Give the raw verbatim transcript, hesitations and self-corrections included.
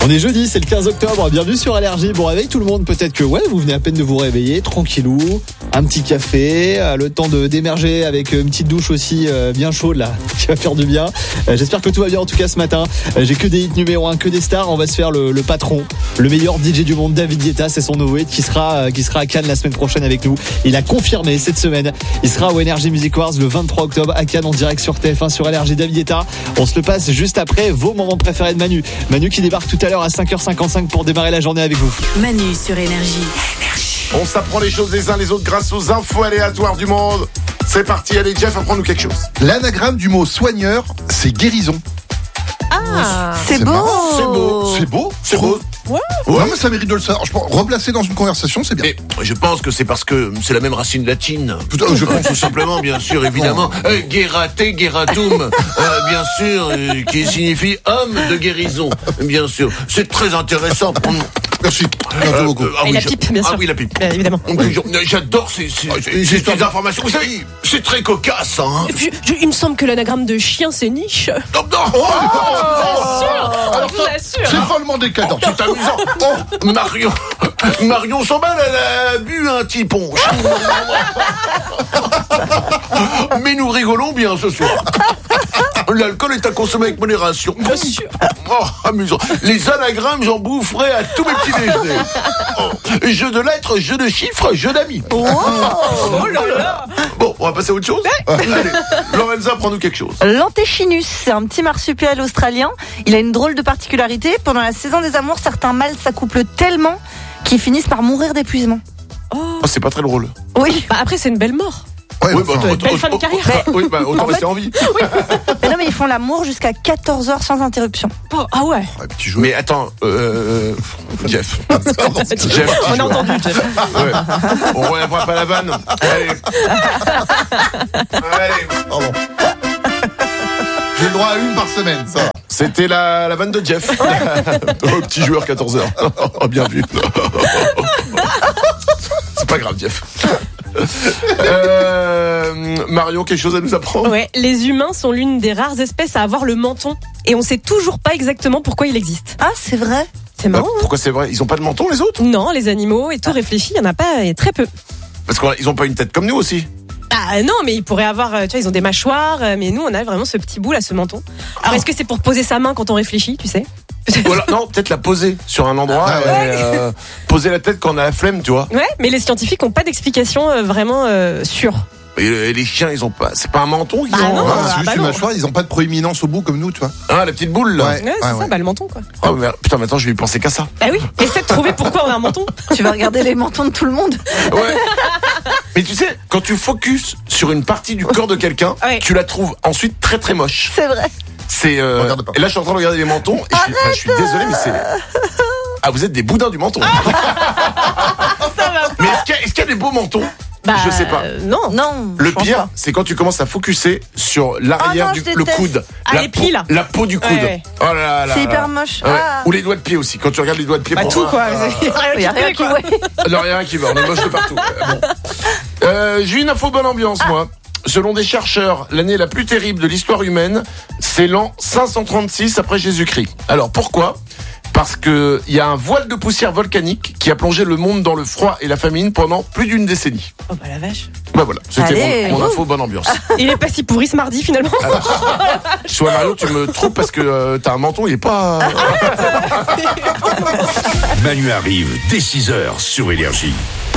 On est jeudi, c'est le quinze octobre, bienvenue sur Allergie. Bon réveil tout le monde, peut-être que ouais, vous venez à peine de vous réveiller, tranquillou, un petit café, euh, le temps de d'émerger avec une petite douche aussi euh, bien chaude là, qui va faire du bien. Euh, j'espère que tout va bien en tout cas ce matin. Euh, j'ai que des hits numéro un, que des stars. On va se faire le, le patron, le meilleur D J du monde, David Guetta, c'est son nouveau hit qui sera, euh, qui sera à Cannes la semaine prochaine avec nous. Il a confirmé cette semaine, il sera au Energy Music Awards le vingt-trois octobre à Cannes en direct sur T F un sur Allergie. David Guetta, on se le passe juste après vos moments préférés de Manu. Manu qui débarque tout à l'heure à cinq heures cinquante-cinq pour démarrer la journée avec vous. Manu sur Énergie. On s'apprend les choses les uns les autres grâce aux infos aléatoires du monde. C'est parti, allez Jeff, apprends-nous quelque chose. L'anagramme du mot soigneur, c'est guérison. Ah, C'est, C'est beau. marrant. C'est beau. C'est beau. C'est beau. Ouais. Non, mais ça mérite de le savoir. Je pense, replacer dans une conversation, c'est bien. Et je pense que c'est parce que c'est la même racine latine. Putain, je pense Tout simplement, bien sûr, évidemment. Euh, Guerate, guerratum, euh, bien sûr, euh, qui signifie homme de guérison, bien sûr. C'est très intéressant. Merci. Merci Euh, beaucoup. euh, ah et oui, la je- pipe, bien sûr. Ah oui, la pipe. Bien évidemment. Toujours- J'adore ces, ces, Ah, ces- c'est- ces c'est- petites informations. Vous savez, c'est très cocasse, hein. Et puis, je- il me semble que l'anagramme de chien, c'est niche. Non, non, oh, Je vous assure. C'est follement décadent. c'est amusant. Oh, Marion, Marion s'emballe, elle a bu un petit punch. Mais nous rigolons bien ce soir. L'alcool est à consommer avec modération. Bien sûr. Oh, amusant. Les anagrammes, j'en boufferai à tous mes petits déjeuners. Oh, jeu de lettres, jeu de chiffres, jeu d'amis. Oh là là. Bon, on va passer à autre chose. Allez, Lorenza, prends-nous quelque chose. L'Antechinus, c'est un petit marsupial australien. Il a une drôle de particularité. Pendant la saison des amours, certains mâles s'accouplent tellement qu'ils finissent par mourir d'épuisement. Oh, c'est pas très drôle. Oui. Bah après, c'est une belle mort. Ouais, Oui, enfin, bah, belle fin de carrière. bah, oui, bah, autant En fait- rester en vie. Mais non, mais ils font l'amour jusqu'à quatorze heures sans interruption. Oh, ah ouais. ouais, petit jeu. Mais attends, euh, Jeff. Jeff, On a petit entendu, Jeff. Ouais. On relèvera pas la vanne. Allez. Allez. Pardon. J'ai le droit à une par semaine, ça va. C'était la, la vanne de Jeff. Oh, petit joueur, quatorze heures. Oh, bien vu. C'est pas grave, Jeff. Euh, Marion, quelque chose à nous apprendre? Ouais, les humains sont l'une des rares espèces à avoir le menton. Et on sait toujours pas exactement pourquoi il existe. Ah, c'est vrai. C'est Bah, marrant. hein. pourquoi c'est vrai? Ils ont pas de menton, les autres? Non, les animaux et tout réfléchi, il y en a pas, et très peu. Parce qu'ils ont pas une tête comme nous aussi. Ah non, mais ils pourraient avoir, euh, tu vois, ils ont des mâchoires, euh, mais nous, on a vraiment ce petit bout là, ce menton. Alors, est-ce que c'est pour poser sa main quand on réfléchit, tu sais? Ou alors, non, peut-être la poser sur un endroit. Ah ouais. et, euh, poser la tête quand on a la flemme, tu vois. Ouais, mais les scientifiques n'ont pas d'explication euh, vraiment euh, sûre. Et, et les chiens, ils ont pas. C'est pas un menton qu'ils Bah ont. non. hein. Ah, bah, c'est juste bah une non. mâchoire, ils ont pas de proéminence au bout comme nous, tu vois. Ah, la petite boule, là. Ouais. Ouais, c'est ouais, ça, ouais. bah le menton, quoi. Oh, mais, putain, maintenant, je vais y penser qu'à ça. Bah oui, essaie de trouver pourquoi on a un menton. Tu vas regarder les mentons de tout le monde. Ouais. Mais tu sais, quand tu focuses sur une partie du corps de quelqu'un, Ouais. tu la trouves ensuite très très moche. C'est vrai. C'est. euh, Regarde pas. Et là, je suis en train de regarder les mentons. Et je, suis, enfin, je suis désolé, mais c'est. Ah, vous êtes des boudins du menton. Mais est-ce qu'il y, a- est-ce qu'il y a des beaux mentons? Bah, Je sais pas. euh, non. Non. Le je pense pire, pas. c'est quand tu commences à focuser sur l'arrière Ah non, du je le déteste. coude. Ah, la les peau- plis, là. La peau du coude. Ouais, ouais. Oh là là là C'est là. hyper moche. Ouais. Ah. Ou les doigts de pied aussi. Quand tu regardes les doigts de pied, Bah pour tout, moi, quoi. euh, Il y a rien qui ouais. non, rien qui va. On est moche de partout. Ouais, bon. Euh, J'ai une info bonne ambiance, moi. Selon des chercheurs, l'année la plus terrible de l'histoire humaine, c'est l'an cinq cent trente-six après Jésus-Christ. Alors pourquoi ? Parce que il y a un voile de poussière volcanique qui a plongé le monde dans le froid et la famine pendant plus d'une décennie. Oh bah la vache. Bah voilà, c'était Allez. mon, mon info bonne ambiance. Il est pas si pourri ce mardi finalement. Soit Mario, tu me trompes parce que euh, t'as un menton, il est pas. Manu arrive dès six heures sur Énergie.